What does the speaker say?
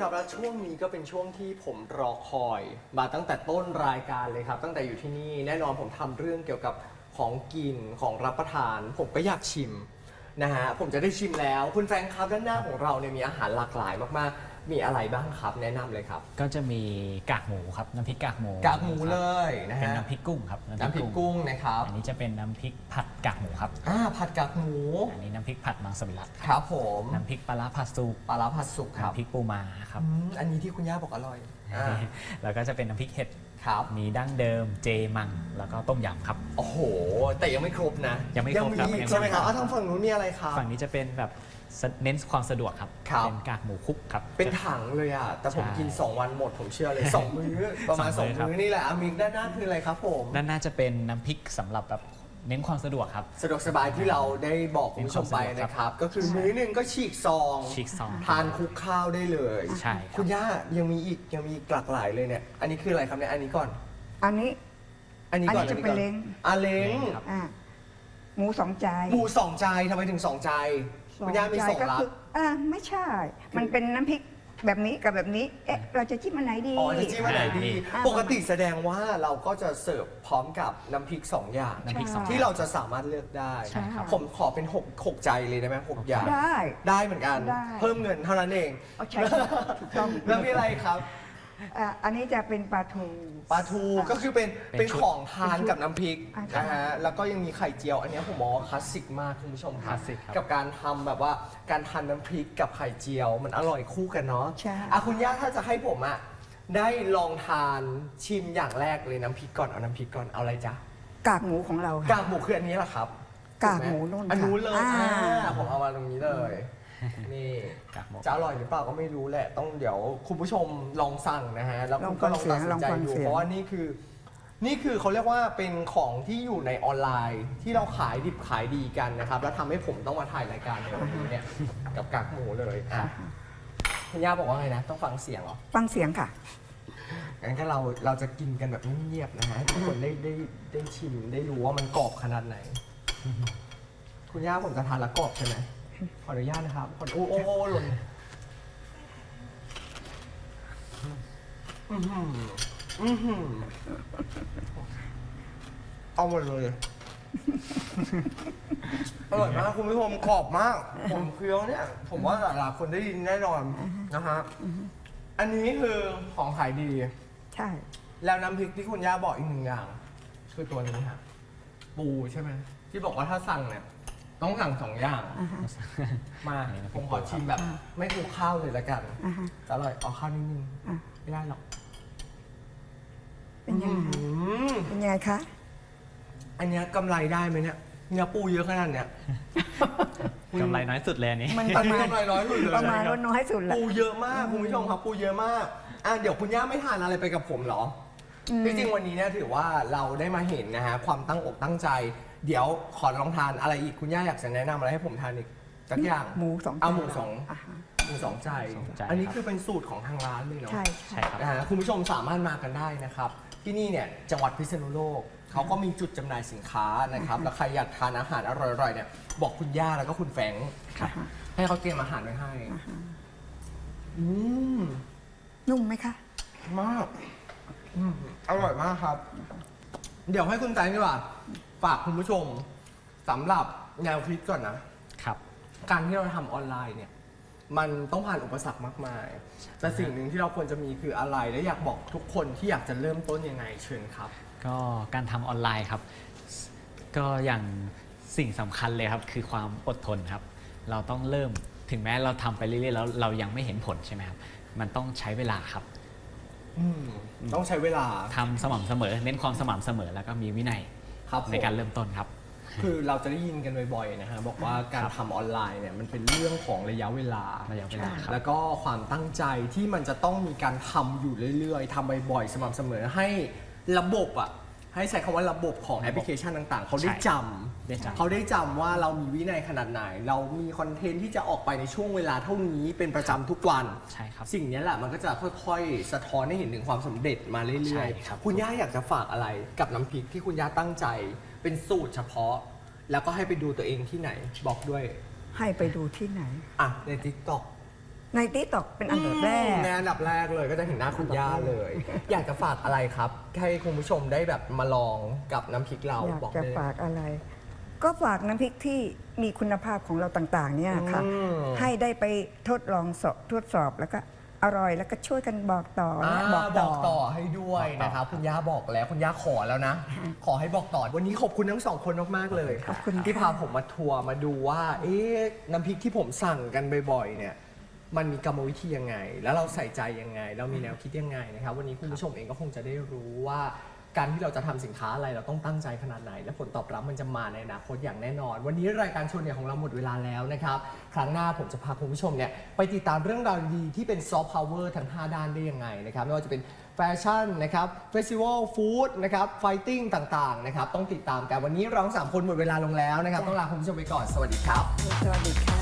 ครับและช่วงนี้ก็เป็นช่วงที่ผมรอคอยมาตั้งแต่ต้นรายการเลยครับตั้งแต่อยู่ที่นี่แน่นอนผมทำเรื่องเกี่ยวกับของกินของรับประทานผมก็อยากชิมนะฮะผมจะได้ชิมแล้วคุณแฟรงค์ครับด้านหน้าของเราเนี่ยมีอาหารหลากหลายมากๆมีอะไรบ้างครับแนะนำเลยครับก็จะมีกากหมูครับน้ำพริกกากหมูเลยนะฮะเป็นน้ำพริกกุ้งครับน้ำพริกกุ้งนะครับอันนี้จะเป็นน้ำพริกผัดกากหมูครับผัดกากหมูอันนี้น้ำพริกผัดมังสวิรัติครับผมน้ำพริกปลาร้าผัดสุกครับน้ำพริกปูม้าครับอันนี้ที่คุณย่าบอกอร่อยแล้วก็จะเป็นน้ำพริกเห็ดครับมีดั้งเดิมเจมังแล้วก็ต้มยำครับโอ้โหแต่ยังไม่ครบนะยังไม่ครบครับใช่ไหมครับทางฝั่งนู้นมีอะไรครับฝั่งนี้จะเป็นแบบเน้นความสะดวกครับเป็นกากหมูคุกครับเป็นถังเลยอ่ะแต่ผมกิน2วันหมดผมเชื่อเลย2มื้อประมาณ2มื้อนี่แหละอามิกด้านหน้าคืออะไรครับผมด้านหน้าจะเป็นน้ำพริกสำหรับแบบเน้นความสะดวกครับสะดวกสบายที่เราได้บอกคุณผู้ชมไปนะครับก็คือมื้อหนึ่งก็ฉีกซองทานคลุกข้าวได้เลยใช่คุณย่ายังมีหลากหลายเลยเนี่ยอันนี้คืออะไรครับเนี่ยอันนี้ก่อนอันนี้ก่อนจะเป็นเล้งเล้งหมู2 ใจหมู2 ใจทำไมถึง2 ใจคุณย่ามี2รับไม่ใช่มันเป็นน้ำพริกแบบนี้กับแบบนี้เราจะจิ้มอันไหนดีจะจิ้มอันไหนดีปกติแสดงว่าเราก็จะเสิร์ฟพร้อมกับน้ำพริก2 อย่างที่เราจะสามารถเลือกได้ผมขอเป็น6 ใจเลยได้ไหม6 อย่างได้เหมือนกันเพิ่มเงินเท่านั้นเองแล้วมีอะไรครับอันนี้จะเป็นปลาทูก็คือเป็นของทานกับน้ำพริกนะฮะแล้วก็ยังมีไข่เจียวอันนี้ผมมองว่าคลาสสิกมากคุณผู้ชมครับกับการทำแบบว่าการทานน้ำพริกกับไข่เจียวมันอร่อยคู่กันเนาะคุณย่าถ้าจะให้ผมได้ลองทานชิมอย่างแรกเลยน้ำพริกก่อนเอาน้ำพริกก่อนเอาอะไรจ๊ะกากหมูของเรากากหมูคืออันนี้แหละครับกากหมูนู่นอันนู้นเลยผมเอามาตรงนี้เลยนี่จะอร่อยหรือเปล่าก็ไม่รู้แหละต้องเดี๋ยวคุณผู้ชมลองสั่งนะฮะแล้วคุณก็ลองตัดสินใจดูเพราะว่านี่คือเขาเรียกว่าเป็นของที่อยู่ในออนไลน์ที่เราขายดิบขายดีกันนะครับแล้วทำให้ผมต้องมาถ่ายรายการในวันนี้เนี่ยกับกากหมูเลยคุณย่าบอกว่าไงนะต้องฟังเสียงเหรอฟังเสียงค่ะงั้นก็เราจะกินกันแบบเงียบๆนะฮะให้ทุกคนได้ชิมได้รู้ว่ามันกรอบขนาดไหนคุณย่าผมจะทานแล้วกรอบใช่ไหมขออนุญาตนะครับโอ้หล่นเอาหมดเลยอร่อยมากคุณผู้ชมกรอบมากผมเคี้ยวเนี่ยผมว่าหลายคนได้ยินแน่นอนนะฮะอันนี้คือของขายดีใช่แล้วน้ำพริกที่คุณย่าบอกอีก1 อย่างคือตัวนี้ครับปูใช่ไหมที่บอกว่าถ้าสั่งเนี่ยต้องสั่ง2 อย่างมาผมขอชิมแบบไม่คลุกข้าวเลยละกันจะอร่อยเอาข้าวนิดนึงไม่ได้หรอกเป็นยังไงคะอันนี้กำไรได้ไหมเนี่ยเนื้อปูเยอะขนาดเนี้ยกำไรน้อยสุดเลยนี่มันกำไรน้อยสุดเลยประมาณน้อยสุดแหละปูเยอะมากคุณผู้ชมครับปูเยอะมากเดี๋ยวคุณย่าไม่ทานอะไรไปกับผมเหรอจริงๆวันนี้เนี่ยถือว่าเราได้มาเห็นนะฮะความตั้งอกตั้งใจเดี๋ยวขอลองทานอะไรอีกคุณย่าอยากจะแนะนำอะไรให้ผมทานอีกสักอย่างหมู2 เอาหมู2 ใจอันนี้คือเป็นสูตรของทางร้านเลยเนาะใช่ครับคุณผู้ชมสามารถมากันได้นะครับที่นี่เนี่ยจังหวัดพิษณุโลกเขาก็มีจุดจำหน่ายสินค้านะครับแล้วใครอยากทานอาหารอร่อยๆเนี่ยบอกคุณย่าแล้วก็คุณแฟงให้เขาเตรียมอาหารไว้ให้นุ่มไหมคะมากอร่อยมากครับเดี๋ยวให้คุณแฟงดีกว่าฝากคุณผู้ชมสำหรับแนวคิดก่อนนะครับการที่เราทำออนไลน์เนี่ยมันต้องผ่านอุปสรรคมากมายแต่สิ่งหนึ่งที่เราควรจะมีคืออะไรและอยากบอกทุกคนที่อยากจะเริ่มต้นยังไงเชิญครับก็การทำออนไลน์ครับก็อย่างสิ่งสำคัญเลยครับคือความอดทนครับเราต้องเริ่มถึงแม้เราทำไปเรื่อยๆแล้วเรายังไม่เห็นผลใช่ไหมครับมันต้องใช้เวลาครับต้องใช้เวลาทำสม่ำเสมอเน้นความสม่ำเสมอแล้วก็มีวินัยในการเริ่มต้นครับคือเราจะได้ยินกันบ่อยๆนะฮะบอกว่าการทำออนไลน์เนี่ยมันเป็นเรื่องของระยะเวลาแล้วก็ความตั้งใจที่มันจะต้องมีการทำอยู่เรื่อยๆทำบ่อยๆสม่ำเสมอให้ระบบให้ใช้คำว่าระบบของแอปพลิเคชันต่างๆเขาได้จำว่าเรามีวินัยขนาดไหนเรามีคอนเทนต์ที่จะออกไปในช่วงเวลาเท่านี้เป็นประจำทุกวันใช่ครับสิ่งนี้แหละมันก็จะค่อยๆสะท้อนให้เห็นถึงความสำเร็จมาเรื่อยๆคุณย่าอยากจะฝากอะไรกับน้ำพริกที่คุณย่าตั้งใจเป็นสูตรเฉพาะแล้วก็ให้ไปดูตัวเองที่ไหนบอกด้วยให้ไปดูที่ไหนใน TikTok ในTikTokเป็นอันดับแรกในอันดับแรกเลยก็จะเห็นหน้าคุณย่าเลย อยากจะฝากอะไรครับ ให้คุณผู้ชมได้แบบมาลองกับน้ำพริกเราอยากบอกจะได้เลยฝากอะไร ก็ฝากน้ำพริกที่มีคุณภาพของเราต่างๆเนี่ยค่ะ ให้ได้ไปทดลองทดสอบแล้วก็อร่อยแล้วก็ช่วยกันบอกต่อนะบอกต่อให้ด้วยนะครับคุณย่าบอกแล้วคุณย่าขอแล้วนะ ขอให้บอกต่อวันนี้ขอบคุณทั้งสองคนมากๆเลยขอบคุณที่ค่ะพาผมมาทัวร์มาดูว่าน้ำพริกที่ผมสั่งกันบ่อยๆเนี่ยมันมีกรรมวิธียังไง แล้วเราใส่ใจยังไง เรามีแนวคิดยังไงนะครับวันนี้คุณผู้ชมเองก็คงจะได้รู้ว่าการที่เราจะทำสินค้าอะไรเราต้องตั้งใจขนาดไหน และผลตอบรับมันจะมาในอนาคตอย่างแน่นอน วันนี้รายการชวนเนี่ยของเราหมดเวลาแล้วนะครับครั้งหน้าผมจะพาคุณผู้ชมเนี่ยไปติดตามเรื่องราวดีๆที่เป็นซอฟต์พาวเวอร์ทั้ง 5 ด้านได้ยังไงนะครับไม่ว่าจะเป็นแฟชั่นนะครับเฟสติวัลฟู้ดนะครับไฟติ้งต่างๆนะครับต้องติดตามกันวันนี้เราทั้ง3 คนหมดเวลาลงแล้วนะครับต้องลาคุณผู้ชมไปก่อนสวัสดีครับสวัสดีค่ะ